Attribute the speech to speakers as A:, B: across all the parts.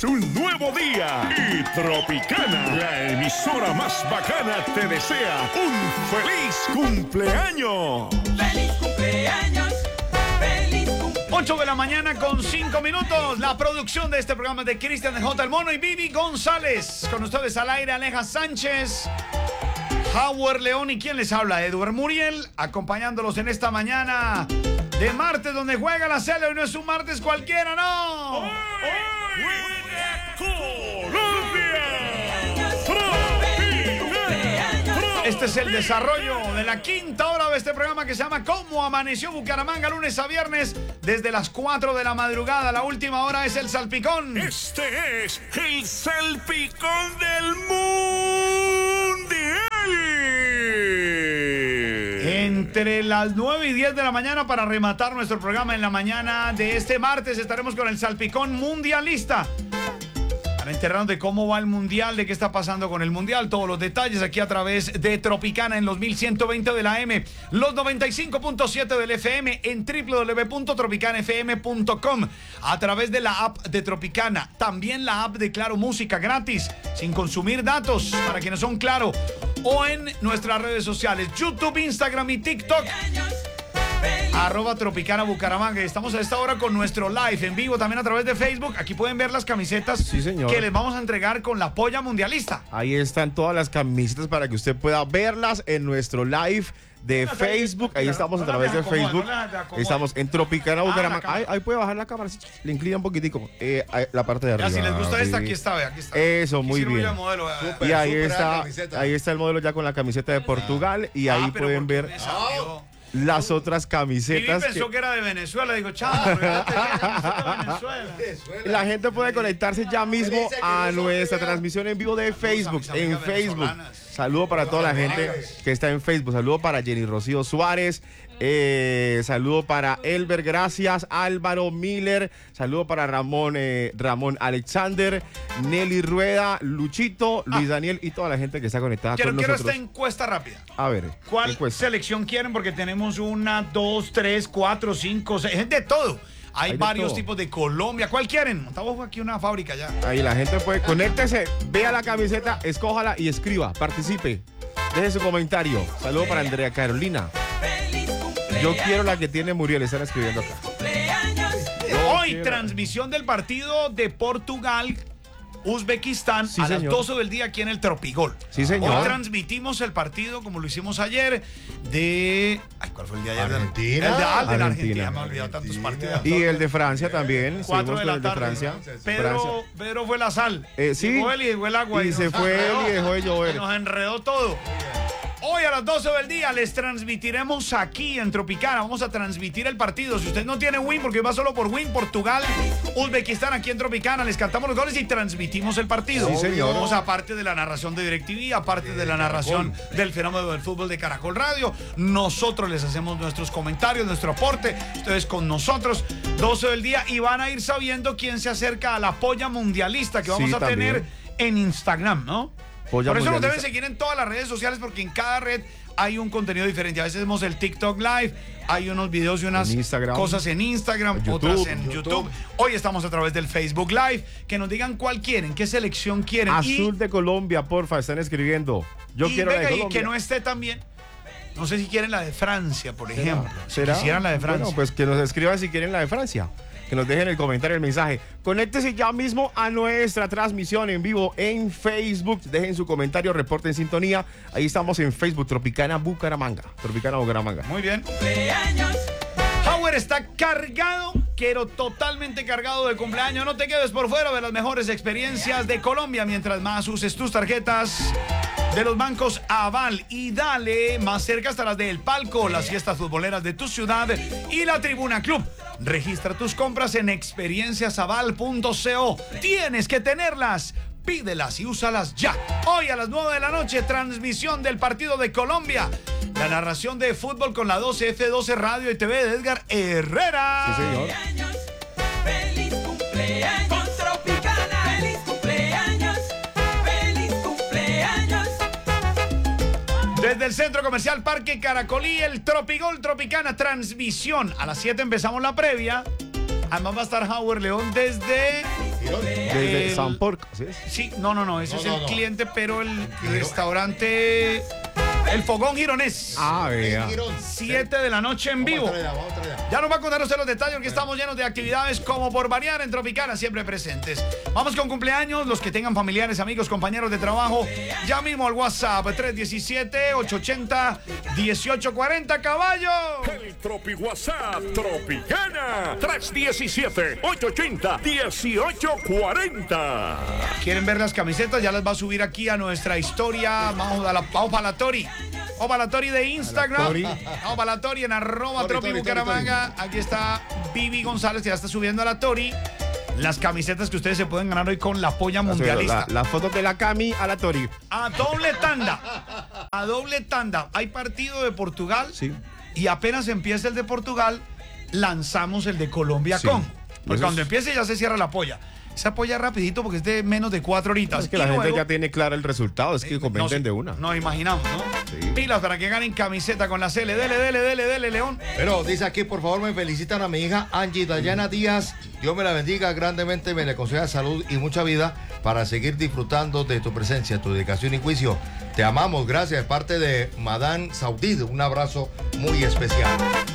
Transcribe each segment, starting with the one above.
A: Es un nuevo día y Tropicana, la emisora más bacana, te desea un feliz cumpleaños.
B: ¡Feliz cumpleaños! ¡Feliz cumpleaños!
C: 8 de la mañana con 5 minutos. La producción de este programa es de Cristian de J. El Mono y Vivi González. Con ustedes al aire Aleja Sánchez, Howard León y quien les habla, Edward Muriel, acompañándolos en esta mañana de martes donde juega la Cele. Hoy no es un martes cualquiera, no.
A: Hoy juega Colombia.
C: Este es el desarrollo de la quinta hora de este programa que se llama ¿Cómo amaneció Bucaramanga? Lunes a viernes desde las 4 de la madrugada. La última hora es el salpicón.
A: Este es el salpicón del mundial.
C: Entre las 9 y 10 de la mañana para rematar nuestro programa en la mañana de este martes estaremos con el salpicón mundialista. Para enterarnos de cómo va el mundial, de qué está pasando con el mundial, todos los detalles aquí a través de Tropicana en los 1120 de la M, los 95.7 del FM en www.tropicanafm.com, a través de la app de Tropicana, también la app de Claro Música gratis, sin consumir datos para quienes son Claro, o en nuestras redes sociales, YouTube, Instagram y TikTok. @ Tropicana Bucaramanga. Estamos a esta hora con nuestro live en vivo también a través de Facebook. Aquí pueden ver las camisetas,
D: sí, señor,
C: que les vamos a entregar con la polla mundialista.
D: Ahí están todas las camisetas para que usted pueda verlas en nuestro live de Facebook. Ahí estamos a través de Facebook. Estamos en Tropicana Bucaramanga. Ahí puede bajar la cámara, le inclina un poquitico la parte de arriba.
C: Ya, si les gusta esta, aquí está, aquí está.
D: Eso, muy bien.
C: Modelo,
D: y ahí está el modelo ya con la camiseta de Portugal y ahí pueden ver las otras camisetas.
C: Vivi pensó que era de Venezuela. Digo, chao, Venezuela.
D: La gente puede conectarse ya mismo a nuestra transmisión en vivo de Facebook. En Facebook. Saludo para toda la gente que está en Facebook. Saludo para Jenny Rocío Suárez. Saludo para Elber Gracias, Álvaro Miller. Saludo para Ramón Alexander, Nelly Rueda, Luchito, Luis Daniel y toda la gente que está conectada con nosotros.
C: Quiero esta encuesta rápida.
D: A ver,
C: ¿cuál selección quieren? Porque tenemos 1, 2, 3, 4, 5, 6, de todo. Hay varios tipos de Colombia. ¿Cuál quieren? Estamos aquí en una fábrica ya.
D: Ahí la gente puede, conéctese, vea la camiseta, escójala y escriba, participe. Deje su comentario. Saludo para Andrea Carolina. Yo quiero la que tiene Muriel, están escribiendo acá.
C: Hoy, transmisión del partido de Portugal, Uzbekistán,
D: sí,
C: a las
D: señor.
C: 12 del día aquí en el Tropigol.
D: Sí, señor.
C: Hoy transmitimos el partido, como lo hicimos ayer, de... ¿cuál fue el día de ayer?
E: Argentina.
C: El de la
D: Argentina.
C: Argentina. Me he olvidado tantos partidos.
D: Y el de Francia también.
C: 4 de la tarde.
D: Francia.
C: Pedro fue la sal.
D: Sí.
C: Llegó él y llegó el agua.
D: Y se fue él y dejó de llover.
C: Nos enredó todo. Hoy a las 12 del día les transmitiremos aquí en Tropicana. Vamos a transmitir el partido. Si usted no tiene Win, porque va solo por Win, Portugal, Uzbekistán, aquí en Tropicana, les cantamos los goles y transmitimos el partido.
D: Sí, señor.
C: Vamos aparte de la narración de DirecTV, aparte de la narración del fenómeno del fútbol de Caracol Radio. Nosotros les hacemos nuestros comentarios, nuestro aporte. Ustedes con nosotros, 12 del día, y van a ir sabiendo quién se acerca a la polla mundialista que vamos a tener en Instagram, ¿no? Por eso nos deben seguir en todas las redes sociales, porque en cada red hay un contenido diferente. A veces vemos el TikTok Live, hay unos videos y unas cosas en Instagram, otras en YouTube. Hoy estamos a través del Facebook Live. Que nos digan cuál quieren, qué selección quieren.
D: Azul de Colombia, porfa, están escribiendo. Yo quiero la de Colombia.
C: Y que no esté también. No sé si quieren la de Francia, por ejemplo.
D: ¿Será?
C: Si quisieran la de Francia.
D: Bueno, pues que nos escriban si quieren la de Francia. Que nos dejen el comentario, el mensaje. Conéctese ya mismo a nuestra transmisión en vivo en Facebook. Dejen su comentario, reporten sintonía. Ahí estamos en Facebook, Tropicana Bucaramanga. Tropicana Bucaramanga.
C: Muy bien. Howard está cargado, quiero totalmente cargado de cumpleaños. No te quedes por fuera de las mejores experiencias de Colombia. Mientras más uses tus tarjetas de los bancos Aval y dale más cerca hasta las del Palco, las fiestas futboleras de tu ciudad y la Tribuna Club. Registra tus compras en experienciasaval.co. Tienes que tenerlas. Pídelas y úsalas ya. Hoy a las 9 de la noche, transmisión del partido de Colombia. La narración de fútbol con la 12 F12 Radio y TV de Edgar Herrera.
D: Sí, señor.
B: Feliz cumpleaños, con Tropicana. Feliz cumpleaños, feliz cumpleaños.
C: Desde el Centro Comercial Parque Caracolí, el Tropigol Tropicana, transmisión. A las 7 empezamos la previa. Además va a estar Howard León desde
D: Desde San Porco, ¿sí es?
C: Sí, no, ese es el cliente, pero el restaurante El Fogón Gironés.
D: Ah, vea.
C: 7 de la noche en vivo. Ya nos va a contar usted los detalles porque estamos llenos de actividades como por variar en Tropicana, siempre presentes. Vamos con cumpleaños, los que tengan familiares, amigos, compañeros de trabajo. Ya mismo al WhatsApp 317-880-1840, caballo.
A: El Tropi WhatsApp Tropicana 317-880-1840.
C: ¿Quieren ver las camisetas? Ya las va a subir aquí a nuestra historia. Vamos para la Tori. Vamos para la Tori de Instagram. Vamos para la Tori en @tropibucaramanga. Aquí está Vivi González, que ya está subiendo a la Tori las camisetas que ustedes se pueden ganar hoy con la polla mundialista.
D: La foto de la Cami a la Tori.
C: A doble tanda. A doble tanda. Hay partido de Portugal.
D: Sí.
C: Y apenas empieza el de Portugal, lanzamos el de Colombia
D: Sí.
C: con. Porque
D: Eso
C: cuando
D: es-
C: empiece ya se cierra la polla. Se apoya rapidito porque es de menos de 4 horitas.
D: Es que
C: Y
D: la gente
C: luego-
D: ya tiene claro el resultado, es que comenten de una.
C: Nos imaginamos, ¿no?
D: Sí.
C: Pilas para que ganen camiseta con la CL. Dele, León.
E: Pero dice aquí, por favor, me felicitan a mi hija Angie Dayana Díaz. Dios me la bendiga grandemente, me le conceda salud y mucha vida para seguir disfrutando de tu presencia, tu dedicación y juicio. Te amamos, gracias, de parte de Madame Saudid. Un abrazo muy especial.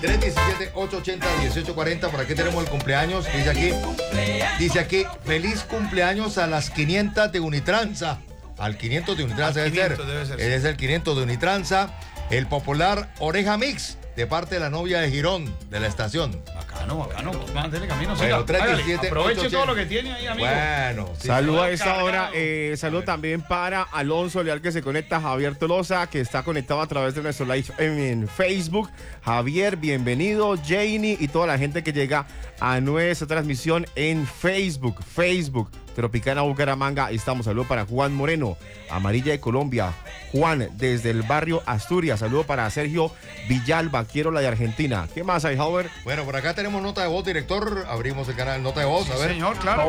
E: 317-880-1840, por aquí tenemos el cumpleaños. Dice aquí, feliz cumpleaños a las 500 de Unitranza. Al 500 de Unitranza
C: Al
E: debe
C: 500 debe ser, sí.
E: Es el 500 de Unitranza. El popular Oreja Mix, de parte de la novia de Girón, de la estación.
C: Bacano. Mándele camino.
E: Bueno,
C: siga.
E: 317,
C: Hágale. Aproveche
E: 880.
C: todo lo que tiene ahí, amigo.
E: Bueno, sí.
D: Saludo a esta
C: Cargado.
D: hora, saludo también para Alonso Leal que se conecta, Javier Tolosa que está conectado a través de nuestro live en Facebook. Javier, bienvenido, Janie y toda la gente que llega a nuestra transmisión en Facebook, Tropicana Bucaramanga. Ahí estamos, saludo para Juan Moreno, Amarilla de Colombia, Juan desde el barrio Asturias, saludo para Sergio Villalba, quiero la de Argentina. ¿Qué más hay, Howard?
E: Bueno, por acá tenemos nota de voz, director. Abrimos el canal Nota de Voz, a ver.
C: Señor, claro.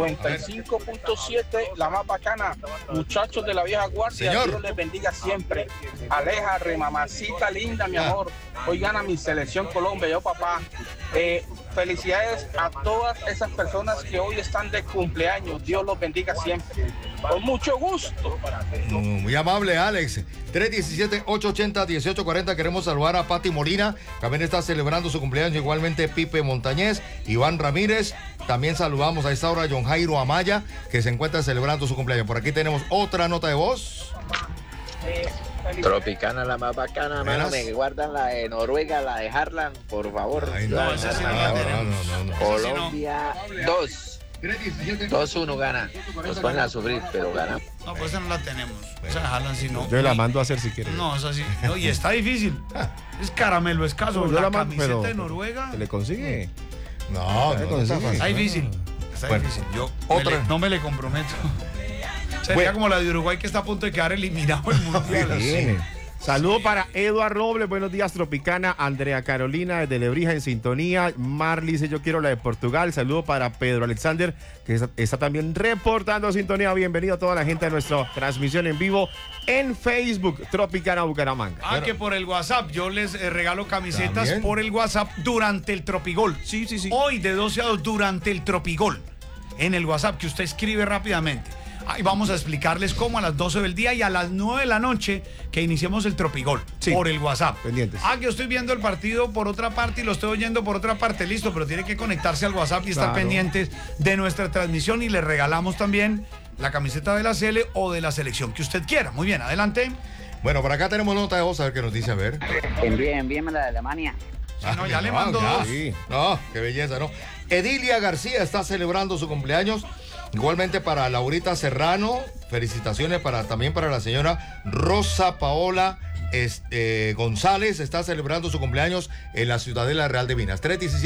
F: 95.7, la más bacana. Muchachos de la vieja guardia,
E: Señor.
F: Dios les bendiga siempre. Aleja, mamacita linda, mi amor. Hoy gana mi selección Colombia, yo papá. Felicidades a todas esas personas que hoy están de cumpleaños. Dios los bendiga siempre. Con mucho gusto.
E: Muy amable, Alex. 317-880-1840. Queremos saludar a Pati Molina. También está celebrando su cumpleaños. Igualmente Pipe Montañez, Iván Ramírez. También saludamos a esta hora a John Jairo Amaya, que se encuentra celebrando su cumpleaños. Por aquí tenemos otra nota de voz.
G: Tropicana, la más bacana, mano. Me guardan la de Noruega, la de Harlan, por favor.
E: Ay,
C: No, esa sí no la tenemos.
E: no.
G: Colombia 2. 2-1 gana. Nos van a sufrir, pero gana.
C: No, pues esa no la tenemos. Esa jalan si no.
D: Yo la mando a hacer si quieres.
C: No, es así. No, y está difícil. Es caramelo escaso.
D: Yo
C: La
D: la mando,
C: camiseta
D: pero
C: de Noruega.
D: ¿se le consigue?
E: No,
D: está fácil.
C: Está difícil. Está
E: Bueno,
C: difícil. Yo
E: otra.
C: no me le comprometo. Sería
E: Bueno.
C: como la de Uruguay que está a punto de quedar eliminado el mundial.
D: Viene. Saludo para Eduard Robles, buenos días Tropicana, Andrea Carolina desde Lebrija en sintonía, Marley dice yo quiero la de Portugal, saludo para Pedro Alexander que está también reportando sintonía, bienvenido a toda la gente a nuestra transmisión en vivo en Facebook, Tropicana Bucaramanga.
C: Ah, que por el WhatsApp, yo les regalo camisetas
E: También.
C: por el WhatsApp durante el Tropigol.
D: Sí.
C: Hoy de 12 a 2 durante el Tropigol. En el WhatsApp que usted escribe rápidamente. Ahí vamos a explicarles cómo a las 12 del día y a las 9 de la noche que iniciemos el Tropigol
D: Sí.
C: por el WhatsApp.
D: Pendientes.
C: Ah, que yo estoy viendo el partido por otra parte y lo estoy oyendo por otra parte. Listo, pero tiene que conectarse al WhatsApp y estar
D: Claro.
C: pendientes de nuestra transmisión y le regalamos también la camiseta de la CL o de la selección que usted quiera. Muy bien, adelante.
E: Bueno, por acá tenemos nota de voz, a ver qué nos dice, a ver.
H: Envíenme la de Alemania.
C: Sí, no, ya le mando dos.
D: Sí.
E: No, qué belleza, ¿no? Edilia García está celebrando su cumpleaños. Igualmente para Laurita Serrano, felicitaciones también para la señora Rosa Paola González, está celebrando su cumpleaños en la Ciudadela Real de Minas.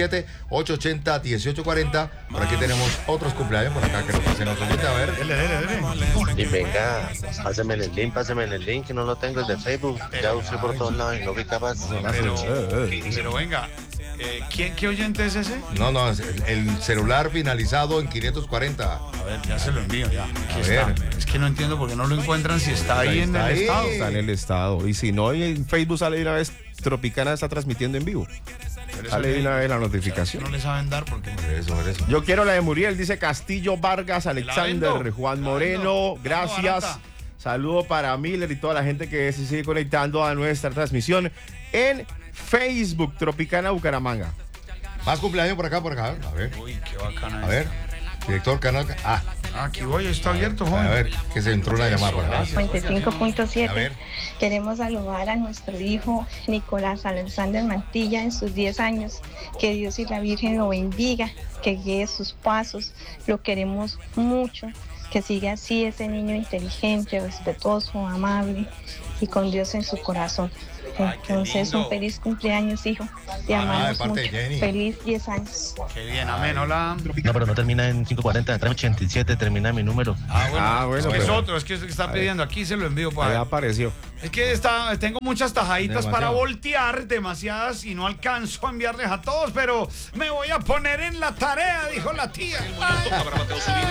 E: 317-880-1840. Por aquí tenemos otros cumpleaños, por acá que nos pasen los oyentes, a ver.
C: Dele.
I: Y venga, pásame el link, que no lo tengo, el de Facebook. Ya usé por todos lados y no vi capaz.
C: Pero venga, ¿qué oyente es ese?
E: No, es el celular finalizado en 540.
C: A ver, ya se lo envío, ya. Aquí
E: A
C: está.
E: ver.
C: Es que no entiendo por qué no lo encuentran si está ahí en
E: Está
C: el
E: ahí.
C: estado.
D: Está en el estado y si no en Facebook sale de una vez Tropicana está transmitiendo en vivo. Sale de una vez la notificación.
C: No le saben dar porque...
E: Eso.
D: Yo quiero la de Muriel, dice Castillo Vargas, Alexander,
C: vendo.
D: Juan
C: La
D: Moreno,
C: vendo.
D: gracias.
C: Barata.
D: Saludo para Miller y toda la gente que se sigue conectando a nuestra transmisión en Facebook, Tropicana Bucaramanga.
E: Más cumpleaños por acá. A ver.
C: Uy, qué bacana.
E: A ver. Director canal.
C: Aquí voy, está abierto, joven.
E: A ver, que se entró una llamada por acá.
J: 55.7.
E: A ver.
J: Queremos saludar a nuestro hijo Nicolás Alexander Mantilla en sus 10 años. Que Dios y la Virgen lo bendiga, que guíe sus pasos. Lo queremos mucho. Que siga así ese niño inteligente, respetuoso, amable y con Dios en su corazón. Entonces, un feliz cumpleaños, hijo. Te amamos
E: de parte de
J: mucho.
E: Jenny.
J: Feliz 10 años.
C: Qué bien, amén, hola.
I: No, pero no termina en 540, entra en 87, termina mi número.
D: Bueno,
C: es
D: pero-
C: otro, es que está pidiendo. Aquí se lo envío
D: Ahí
C: para...
D: apareció.
C: Es que tengo muchas tajaditas para
E: Demasiado.
C: voltear, demasiadas, y no alcanzo a enviarles a todos, pero me voy a poner en la tarea, dijo la tía.